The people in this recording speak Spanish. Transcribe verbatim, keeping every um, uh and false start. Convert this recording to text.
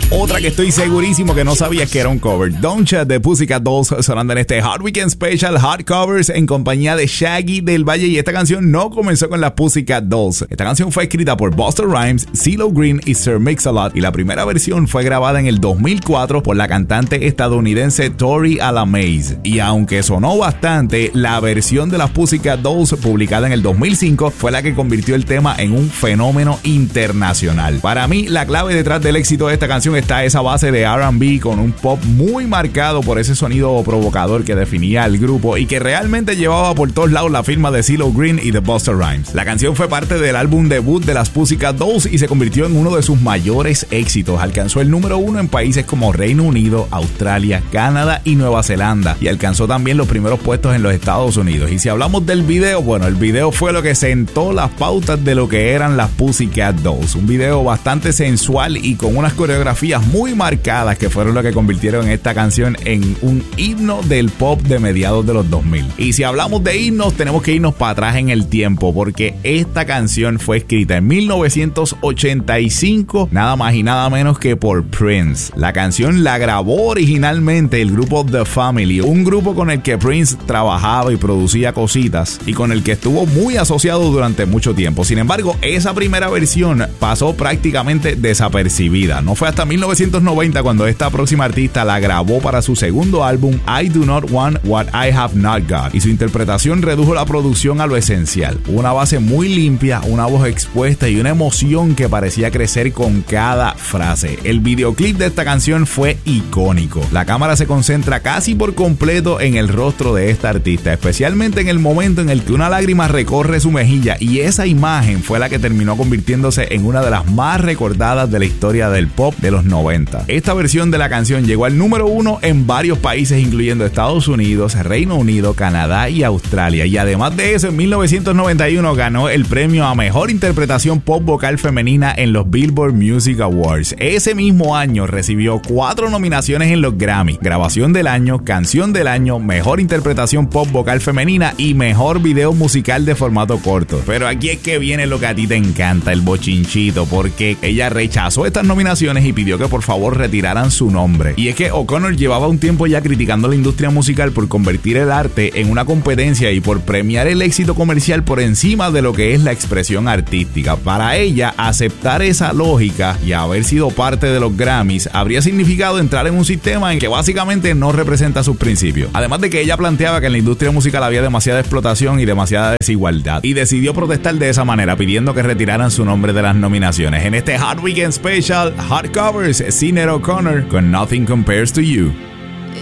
Otra que estoy segurísimo que no sabías que era un cover. Don't Chat de Pussycat Dolls sonando en este Hot Weekend Special Hot Covers en compañía de Shaggy del Valle. Y esta canción no comenzó con las Pussycat Dolls. Esta canción fue escrita por Busta Rhymes, CeeLo Green y Sir Mix-a-Lot. Y la primera versión fue grabada en el dos mil cuatro por la cantante estadounidense Tori Alamaze. Y aunque sonó bastante, la versión de las Pussycat Dolls publicada en el dos mil cinco fue la que convirtió el tema en un fenómeno internacional. Para mí, la clave detrás del éxito de esta canción está esa base de R and B con un pop muy marcado por ese sonido provocador que definía al grupo y que realmente llevaba por todos lados la firma de CeeLo Green y de Busta Rhymes. La canción fue parte del álbum debut de las Pussycat Dolls y se convirtió en uno de sus mayores éxitos. Alcanzó el número uno en países como Reino Unido, Australia, Canadá y Nueva Zelanda, y alcanzó también los primeros puestos en los Estados Unidos. Y si hablamos del video, bueno, el video fue lo que sentó las pautas de lo que eran las Pussycat Dolls. Un video bastante sensual y con unas coreografías muy marcadas que fueron lo que convirtieron esta canción en un himno del pop de mediados de los dos mil. Y si hablamos de himnos, tenemos que irnos para atrás en el tiempo, porque esta canción fue escrita en mil novecientos ochenta y cinco, nada más y nada menos que por Prince. La canción la grabó originalmente el grupo The Family, un grupo con el que Prince trabajaba y producía cositas y con el que estuvo muy asociado durante mucho tiempo. Sin embargo, esa primera versión pasó prácticamente desapercibida. No fue hasta mil novecientos noventa cuando esta próxima artista la grabó para su segundo álbum I Do Not Want What I Have Not Got, y su interpretación redujo la producción a lo esencial. Una base muy limpia, una voz expuesta y una emoción que parecía crecer con cada frase. El videoclip de esta canción fue icónico. La cámara se concentra casi por completo en el rostro de esta artista, especialmente en el momento en el que una lágrima recorre su mejilla, y esa imagen fue la que terminó convirtiéndose en una de las más recordadas de la historia del pop de los noventa. Esta versión de la canción llegó al número uno en varios países, incluyendo Estados Unidos, Reino Unido, Canadá y Australia. Y además de eso, en mil novecientos noventa y uno ganó el premio a Mejor Interpretación Pop Vocal Femenina en los Billboard Music Awards. Ese mismo año recibió cuatro nominaciones en los Grammy: Grabación del Año, Canción del Año, Mejor Interpretación Pop Vocal Femenina y Mejor Video Musical de formato corto. Pero aquí es que viene lo que a ti te encanta, el bochinchito, porque ella rechazó estas nominaciones y pidió que por favor retiraran su nombre. Y es que O'Connor llevaba un tiempo ya criticando la industria musical por convertir el arte en una competencia y por premiar el éxito comercial por encima de lo que es la expresión artística. Para ella, aceptar esa lógica y haber sido parte de los Grammys habría significado entrar en un sistema en que básicamente no representa sus principios. Además de que ella planteaba que en la industria musical había demasiada explotación y demasiada desigualdad, y decidió protestar de esa manera, pidiendo que retiraran su nombre de las nominaciones. En este Hot Weekend Special Hot Covers, Sinéad O'Connor con Nothing Compares to You.